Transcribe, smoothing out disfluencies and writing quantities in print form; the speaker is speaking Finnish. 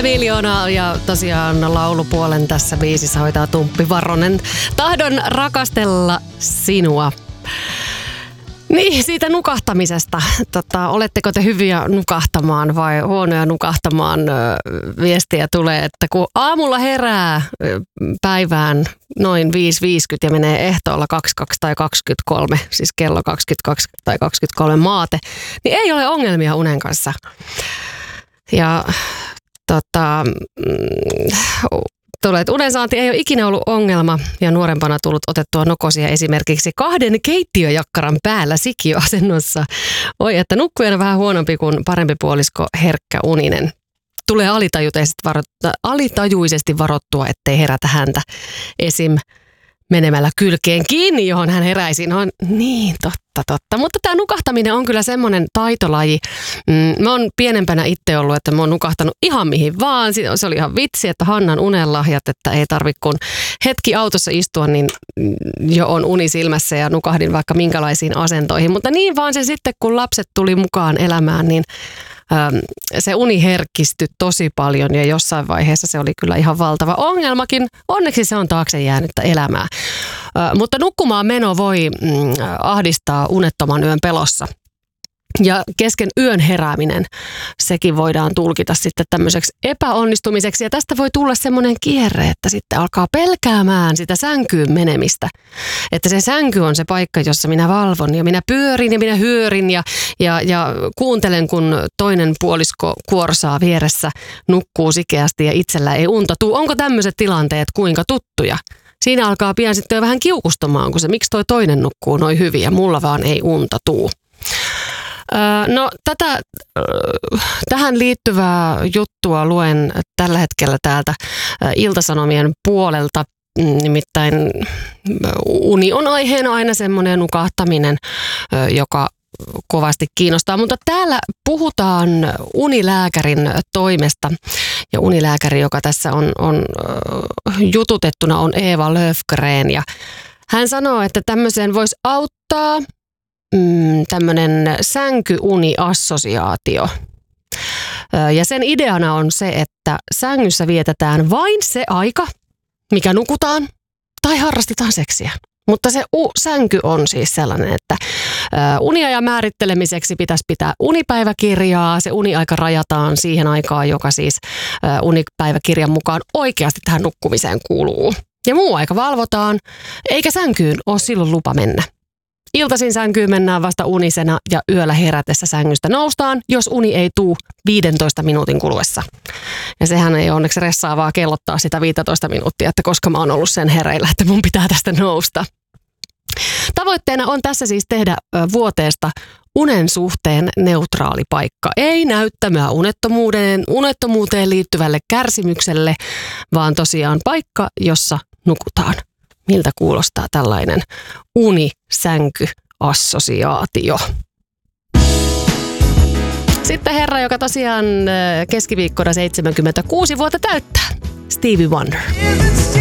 Miljoona ja tosiaan laulupuolen tässä biisissä hoitaa Tumppi Varronen. Tahdon rakastella sinua. Niin, siitä nukahtamisesta. Oletteko te hyviä nukahtamaan vai huonoja nukahtamaan? Viestiä tulee, että kun aamulla herää päivään noin 5.50 ja menee ehtoolla 22 tai 23, siis kello 22 tai 23 maate, niin ei ole ongelmia unen kanssa. Ja tulee, että unensaanti ei ole ikinä ollut ongelma ja nuorempana tullut otettua nokosia esimerkiksi 2 keittiöjakkaran päällä sikiöasennossa. Oi, että nukkujana vähän huonompi kuin parempi puolisko herkkä uninen. Tulee alitajuisesti varottua, ettei herätä häntä esim. Menemällä kylkeen kiinni, johon hän heräisi. No niin, totta. Mutta tämä nukahtaminen on kyllä semmoinen taitolaji. Mä oon pienempänä itse ollut, että mä oon nukahtanut ihan mihin vaan. Se oli ihan vitsi, että Hannan unenlahjat, että ei tarvitse kun hetki autossa istua, niin jo on uni silmässä ja nukahdin vaikka minkälaisiin asentoihin. Mutta niin vaan se sitten, kun lapset tuli mukaan elämään, niin se uni herkistyi tosi paljon ja jossain vaiheessa se oli kyllä ihan valtava ongelmakin. Onneksi se on taakse jäänyttä elämää. Mutta nukkumaan meno voi ahdistaa unettoman yön pelossa. Ja kesken yön herääminen, sekin voidaan tulkita sitten tämmöiseksi epäonnistumiseksi. Ja tästä voi tulla semmoinen kierre, että sitten alkaa pelkäämään sitä sänkyyn menemistä. Että se sänky on se paikka, jossa minä valvon ja minä pyörin ja minä hyörin ja kuuntelen, kun toinen puolisko kuorsaa vieressä, nukkuu sikeästi ja itsellä ei unta tuu. Onko tämmöiset tilanteet kuinka tuttuja? Siinä alkaa pian sitten jo vähän kiukustamaan, kun se miksi toi toinen nukkuu noin hyvin ja mulla vaan ei unta tuu. No tähän liittyvää juttua luen tällä hetkellä täältä Ilta-Sanomien puolelta. Nimittäin uni on aiheena aina semmoinen nukahtaminen, joka kovasti kiinnostaa. Mutta täällä puhutaan unilääkärin toimesta. Ja unilääkäri, joka tässä on jututettuna, on Eva Löfgren. Ja hän sanoo, että tämmöiseen voisi auttaa tämmöinen sänkyuniassosiaatio. Ja sen ideana on se, että sängyssä vietetään vain se aika, mikä nukutaan tai harrastetaan seksiä. Mutta se sänky on siis sellainen, että uniajan määrittelemiseksi pitäisi pitää unipäiväkirjaa. Se uniaika rajataan siihen aikaan, joka siis unipäiväkirjan mukaan oikeasti tähän nukkumiseen kuuluu. Ja muu aika valvotaan, eikä sänkyyn ole silloin lupa mennä. Iltaisin sänkyyn mennään vasta unisena ja yöllä herätessä sängystä noustaan, jos uni ei tuu 15 minuutin kuluessa. Ja sehän ei onneksi ressaavaa kellottaa sitä 15 minuuttia, että koska mä oon ollut sen hereillä, että mun pitää tästä nousta. Tavoitteena on tässä siis tehdä vuoteesta unen suhteen neutraali paikka. Ei näyttämää unettomuuteen liittyvälle kärsimykselle, vaan tosiaan paikka, jossa nukutaan. Miltä kuulostaa tällainen unisänky-assosiaatio? Sitten herra, joka tosiaan keskiviikkona 76 vuotta täyttää. Stevie Wonder.